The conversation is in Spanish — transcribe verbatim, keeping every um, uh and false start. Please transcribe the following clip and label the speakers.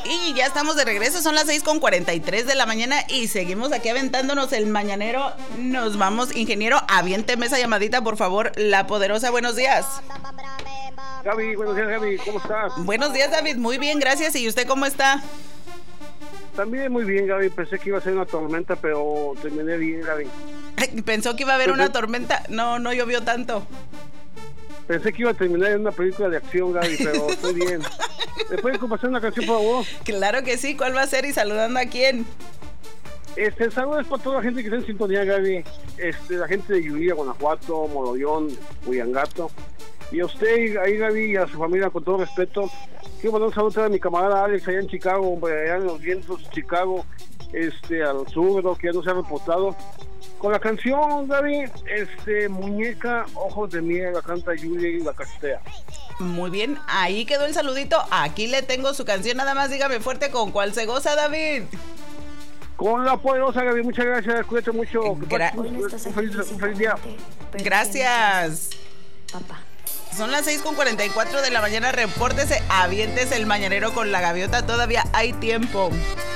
Speaker 1: Y ya estamos de regreso, son las seis con cuarenta y tres de la mañana y seguimos aquí aventándonos el mañanero. Nos vamos, ingeniero, aviénteme esa llamadita, por favor. La Poderosa, buenos días.
Speaker 2: Gaby, buenos días, Gaby, ¿cómo estás?
Speaker 1: Buenos días, David, muy bien, gracias. ¿Y usted cómo está?
Speaker 2: También muy bien, Gaby, pensé que iba a ser una tormenta, pero terminé bien, Gaby.
Speaker 1: ¿Pensó que iba a haber pensé... una tormenta? No, no llovió tanto.
Speaker 2: Pensé que iba a terminar en una película de acción, Gaby, pero estoy bien. ¿Me pueden compartir una canción, por favor?
Speaker 1: Claro que sí, ¿cuál va a ser y saludando a quién?
Speaker 2: Este, saludos para toda la gente que está en sintonía, Gaby. Este, la gente de Yuriria, Guanajuato, Morollón, Huyangato. Y a usted, ahí, Gaby, y a su familia, con todo respeto. Quiero mandar un saludo a mi camarada Alex, allá en Chicago, allá en los vientos, Chicago, este, al sur, ¿no? Que ya no se ha reportado. Con la canción, Gaby, este, Muñeca, Ojos de Miel, la canta Julia y la castea.
Speaker 1: Muy bien, ahí quedó el saludito. Aquí le tengo su canción, nada más dígame fuerte con cuál se goza, David.
Speaker 2: Con La Poderosa, Gaby, muchas gracias, cuídate mucho.
Speaker 1: Gra-
Speaker 2: un, feliz, un feliz día.
Speaker 1: Gracias. Papá. Son las seis con cuarenta y cuatro de la mañana, repórtese, aviéntese el mañanero con la gaviota, todavía hay tiempo.